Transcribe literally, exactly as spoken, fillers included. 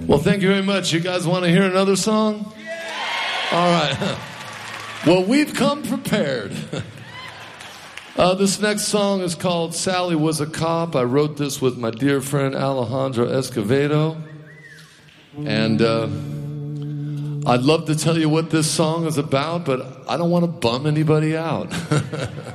Well, thank you very much. You guys want to hear another song? Yeah. All right. Well, we've come prepared. Uh, this next song is called Sally Was a Cop. I wrote this with my dear friend Alejandro Escovedo. And uh, I'd love to tell you what this song is about, but I don't want to bum anybody out.